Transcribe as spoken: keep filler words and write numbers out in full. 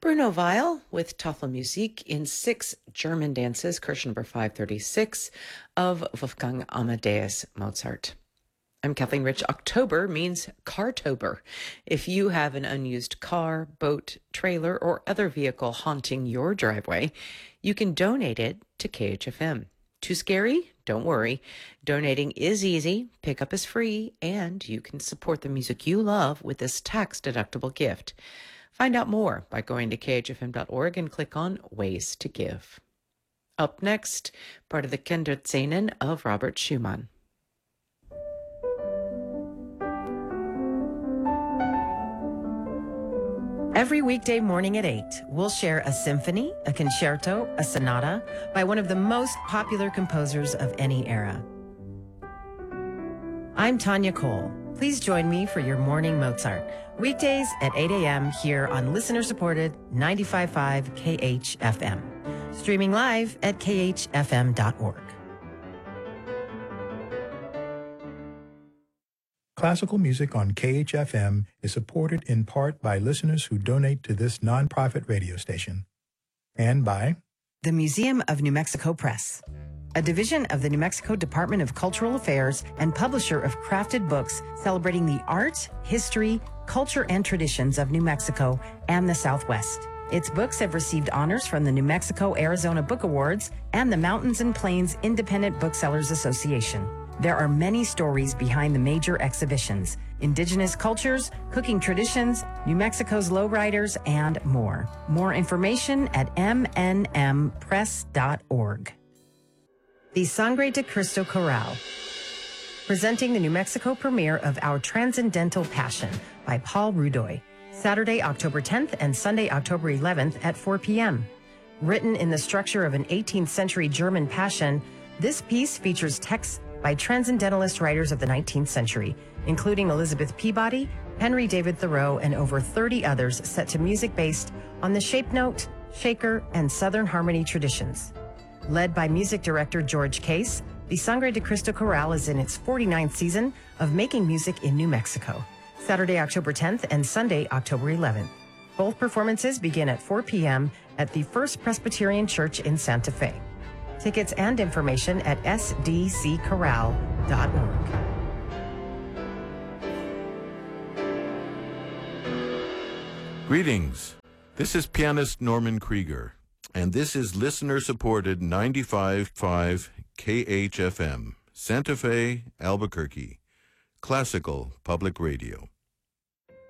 Bruno Weil with Tafelmusik in six German dances, Kirsch number five thirty-six of Wolfgang Amadeus Mozart. I'm Kathleen Rich. October means Cartober. If you have an unused car, boat, trailer, or other vehicle haunting your driveway, you can donate it to K H F M. Too scary? Don't worry. Donating is easy, pickup is free, and you can support the music you love with this tax-deductible gift. Find out more by going to K H F M dot org and click on Ways to Give. Up next, part of the Kinderzenen of Robert Schumann. Every weekday morning at eight, we'll share a symphony, a concerto, a sonata by one of the most popular composers of any era. I'm Tanya Cole. Please join me for your morning Mozart. Weekdays at eight a.m. here on listener-supported ninety-five point five K H F M. Streaming live at K H F M dot org. Classical music on K H F M is supported in part by listeners who donate to this nonprofit radio station, and by the Museum of New Mexico Press, a division of the New Mexico Department of Cultural Affairs and publisher of crafted books celebrating the art, history, culture, and traditions of New Mexico and the Southwest. Its books have received honors from the New Mexico-Arizona Book Awards and the Mountains and Plains Independent Booksellers Association. There are many stories behind the major exhibitions: indigenous cultures, cooking traditions, New Mexico's lowriders, and more. More information at m n m press dot org. The Sangre de Cristo Chorale, presenting the New Mexico premiere of Our Transcendental Passion by Paul Rudoy, Saturday, October tenth and Sunday, October eleventh at four p.m. Written in the structure of an eighteenth century German passion, this piece features texts by transcendentalist writers of the nineteenth century, including Elizabeth Peabody, Henry David Thoreau, and over thirty others, set to music based on the shape note, shaker, and Southern harmony traditions. Led by music director George Case, the Sangre de Cristo Chorale is in its forty-ninth season of making music in New Mexico. Saturday, October tenth and Sunday, October eleventh. Both performances begin at four p.m. at the First Presbyterian Church in Santa Fe. Tickets and information at s d c chorale dot org. Greetings. This is pianist Norman Krieger, and this is listener-supported ninety-five point five K H F M, Santa Fe, Albuquerque, classical public radio.